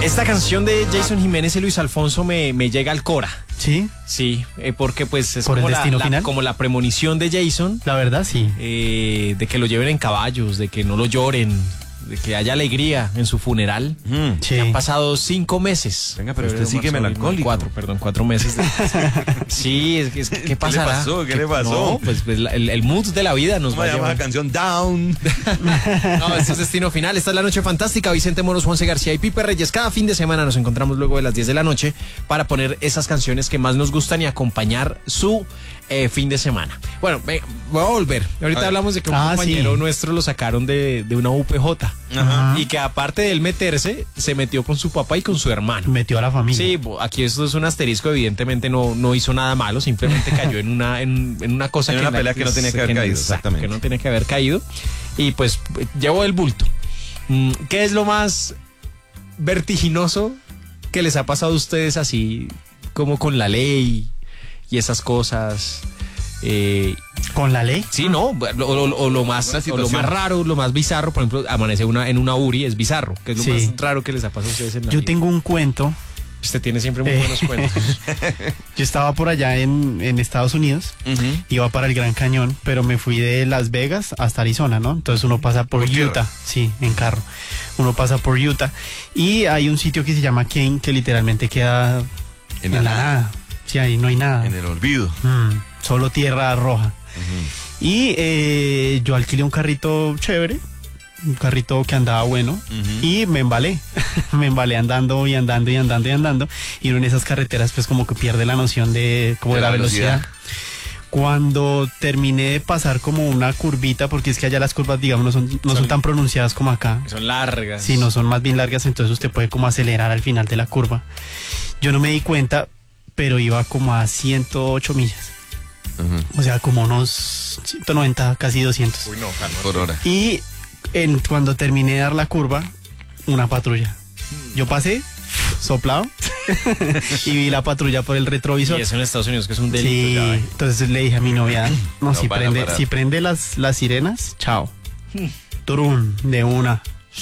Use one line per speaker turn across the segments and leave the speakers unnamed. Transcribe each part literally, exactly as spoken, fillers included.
Esta canción de Jason Jiménez y Luis Alfonso me, me llega al cora.
¿Sí?
Sí, eh, porque pues es
¿Por
como,
el
la,
destino
la,
final?
como la premonición de Jason.
La verdad, sí.
Eh, de que lo lleven en caballos, de que no lo lloren, de que haya alegría en su funeral.
Mm, sí.
Han pasado cinco meses.
Venga, pero usted sigue melancólico.
Cuatro, perdón, cuatro meses. De... sí, es, es, ¿qué pasará?
¿Qué le pasó? ¿Qué, ¿Qué le pasó?
No, pues, pues el, el mood de la vida nos
¿Cómo
va a
llama
llevar.
la canción? Down.
No, este es Destino Final. Esta es La Noche Fantástica. Vicente Moros, Juanse García y Pipe Reyes. Cada fin de semana nos encontramos luego de las diez de la noche para poner esas canciones que más nos gustan y acompañar su eh, fin de semana. Bueno, ve, voy a volver. Ahorita
Ay.
hablamos de que un
Ah,
compañero
sí.
nuestro lo sacaron de, de una U P J.
Ajá.
Y que aparte de él meterse, se metió con su papá y con su hermano.
Metió a la familia.
Sí, bo- aquí esto es un asterisco, evidentemente no, no hizo nada malo, simplemente cayó en una, en, en una cosa
En
que
una
la-
pelea que no tenía que haber caído,
exacto,
exactamente.
que no tenía que haber caído, y pues llevó el bulto. Mm, ¿Qué es lo más vertiginoso que les ha pasado a ustedes así, como con la ley y esas cosas? Eh,
¿Con la ley?
sí, ¿no? O, o- o lo más,
Una
o lo
situación.
más raro, lo más bizarro, por ejemplo, amanece una, en una U R I, es bizarro, que es lo
Sí.
más raro que les ha pasado a ustedes en la
Yo
vida.
tengo un cuento.
Usted tiene siempre muy
Eh.
buenos cuentos.
Yo estaba por allá en, en Estados Unidos.
Ujú.
Iba para el Gran Cañón, pero me fui de Las Vegas hasta Arizona, ¿no? Entonces uno pasa por
Por tierra.
Utah, sí, en carro. Uno pasa por Utah y hay un sitio que se llama Kane que literalmente queda
En
en,
la
la
nada.
nada. Sí, ahí no hay nada.
En el olvido.
Mm, solo tierra roja.
Ujú.
Y eh, yo alquilé un carrito chévere, un carrito que andaba bueno,
Ujú.
y me embalé. Me embalé andando y andando y andando y andando. Y uno en esas carreteras pues como que pierde la noción de, como
De
de la
la
velocidad.
velocidad.
Cuando terminé de pasar como una curvita, porque es que allá las curvas, digamos, no son, no son
Son-
tan pronunciadas como acá.
Son largas.
Sí, no son más bien largas, entonces usted puede como acelerar al final de la curva. Yo no me di cuenta, pero iba como a ciento ocho millas.
Ujú.
O sea, como unos ciento noventa, casi doscientos.
Uy, no, calma.
Por hora.
Y en, cuando terminé de dar la curva, una patrulla. Yo pasé, soplado, y vi la patrulla por el retrovisor.
Y eso en Estados Unidos, que es un delito.
Sí,
ya ve.
entonces le dije a mi novia, no,
No
si
van a
prende,
parar.
si prende las, las sirenas, chao. Turun, de una.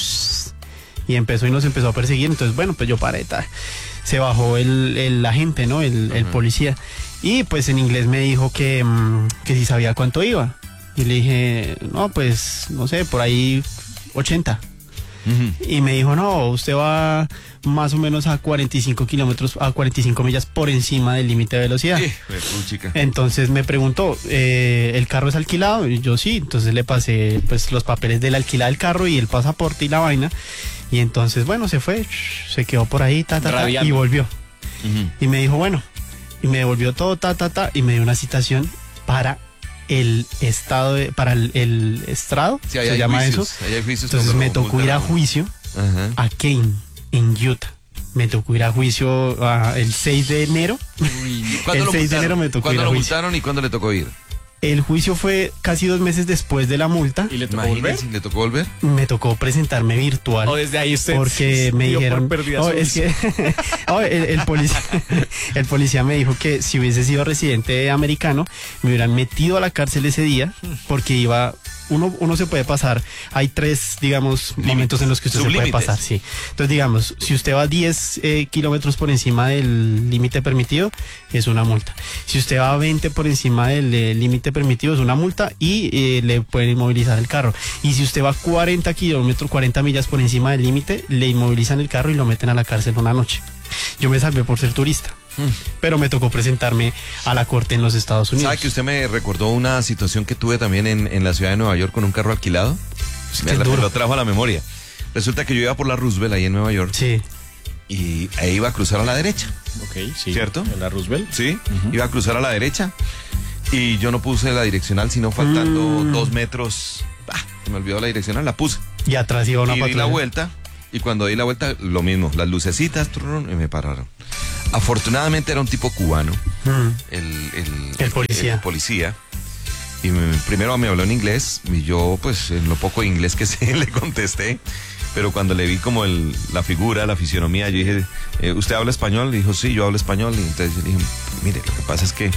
Y empezó y nos empezó a perseguir, entonces bueno, pues yo paré, ta. Se bajó el, el agente, ¿no? El, el
Ajá.
policía. Y pues en inglés me dijo que, mm, que si sabía cuánto iba. Y le dije, no, pues, no sé, por ahí ochenta.
Ujú.
Y me dijo, no, usted va más o menos a cuarenta y cinco kilómetros, a cuarenta y cinco millas por encima del límite de velocidad.
Sí, pues, chica.
Entonces me preguntó, eh, ¿el carro es alquilado? Y yo sí, entonces le pasé pues los papeles de la alquilada del carro y el pasaporte y la vaina. Y entonces, bueno, se fue, se quedó por ahí, ta, ta, ta,
Rabiando.
y volvió.
Ujú.
Y me dijo, bueno, y me devolvió todo, ta, ta, ta, y me dio una citación para el estado, de- para el, el estrado,
Sí, ahí
se
hay
llama
juicios,
eso.
ahí hay juicios
Entonces
cuando
me
lo
tocó
multan
ir a
uno.
juicio
Ajá.
a Kane, en Utah. Me tocó ir a juicio ah, el seis de enero.
¿Cuándo
el
lo
seis de
multaron?
enero me tocó
¿Cuándo
ir a
lo
juicio.
multaron y cuándo le tocó ir?
El juicio fue casi dos meses después de la multa.
¿Y le tocó volver?
Imagínense, ¿le tocó volver?
Me tocó presentarme virtual.
O desde ahí usted
Porque me
dio por
dijeron,
perdida
oh,
su
es que oh, el, el policía, el policía me dijo que si hubiese sido residente americano me hubieran metido a la cárcel ese día porque iba uno uno se puede pasar, hay tres digamos momentos en los que usted se puede
Sublímites.
pasar, sí. Entonces digamos, si usted va diez eh, kilómetros por encima del límite permitido es una multa. Si usted va veinte por encima del eh, límite permitido es una multa y eh, le pueden inmovilizar el carro. Y si usted va cuarenta kilómetros, cuarenta millas por encima del límite, le inmovilizan el carro y lo meten a la cárcel una noche. Yo me salvé por ser turista, pero me tocó presentarme a la corte en los Estados Unidos.
¿Sabe que usted me recordó una situación que tuve también en, en la ciudad de Nueva York con un carro alquilado? Me,
Qué
la- me
duro.
lo trajo a la memoria. Resulta que yo iba por la Roosevelt ahí en Nueva York
Sí.
y ahí iba a cruzar a la derecha,
Ok, sí.
¿Cierto?
En la Roosevelt.
¿sí? Iba a cruzar a la derecha y yo no puse la direccional, sino faltando
Mm.
dos metros. Ah, se me olvidó la direccional, la puse.
Y atrás iba una
y di
patrulla.
la vuelta y cuando di la vuelta, lo mismo, las lucecitas, trrrrun, y me pararon. Afortunadamente era un tipo cubano,
Mm.
el, el,
El policía.
el policía. Y me- primero me habló en inglés y yo pues en lo poco inglés que sé le contesté. Pero cuando le vi como el, la figura, la fisionomía, yo dije, eh, ¿usted habla español? Dijo, sí, yo hablo español. Y entonces yo dije, mire, lo que pasa es que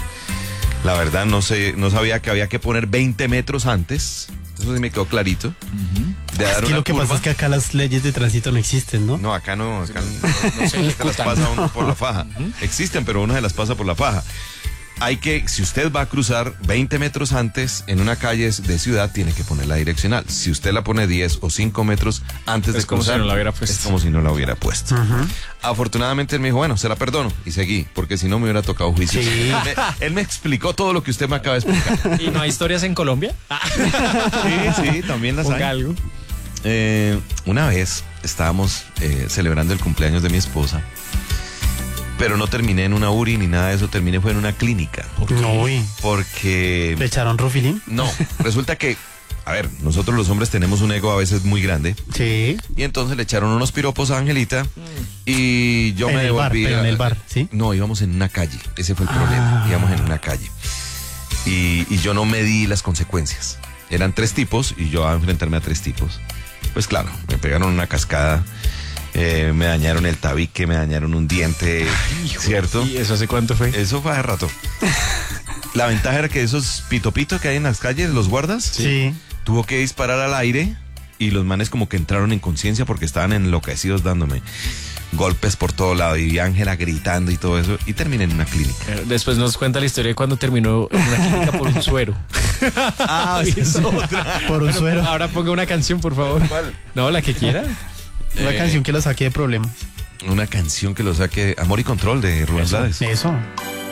la verdad no sé, no sabía que había que poner veinte metros antes. Eso sí me quedó clarito. de dar
Es que
una
lo que
curva.
pasa es que acá las leyes de tránsito no existen, ¿no?
No, acá no, acá no, no se las pasa uno por la faja. Existen, pero uno se las pasa por la faja. Hay que, si usted va a cruzar veinte metros antes en una calle de ciudad, tiene que poner la direccional. Si usted la pone diez o cinco metros antes
Es
de
como
cruzar,
si no la hubiera puesto.
es como si no la hubiera puesto.
Ujú.
Afortunadamente él me dijo, bueno, se la perdono y seguí, porque si no me hubiera tocado juicio.
Sí.
Él, me, él me explicó todo lo que usted me acaba de explicar.
¿Y no hay historias en Colombia?
Sí, sí, también las hay.
Ponga algo.
Eh, una vez estábamos eh, celebrando el cumpleaños de mi esposa, pero no terminé en una U R I ni nada de eso, terminé fue en una clínica.
No, uy.
Porque...
¿Le echaron rufilín?
No, resulta que, a ver, nosotros los hombres tenemos un ego a veces muy grande
Sí.
y entonces le echaron unos piropos a Angelita y yo
En
me
el bar,
devolví.
pero en
a-
el bar, ¿sí?
No, íbamos en una calle, ese fue el problema,
Ah.
íbamos en una calle y, y yo no medí las consecuencias. Eran tres tipos y yo a enfrentarme a tres tipos. Pues claro, me pegaron una cascada, eh, me dañaron el tabique, me dañaron un diente, ¿cierto?
¿Y eso hace cuánto fue?
Eso fue hace rato. La ventaja era que esos pito pito que hay en las calles, los guardas,
Sí.
tuvo que disparar al aire y los manes como que entraron en conciencia porque estaban enloquecidos dándome golpes por todo lado y Ángela gritando y todo eso y terminé en una clínica.
Eh, Después nos cuenta la historia de cuando terminó en una clínica por un suero.
Ah, esa es otra.
Por un suero.
Ahora ponga una canción, por favor.
¿Cuál?
No, la que quiera.
Una
Eh,
canción que lo saque de problemas.
Una canción que lo saque, Amor y Control de Rubén Blades.
Eso.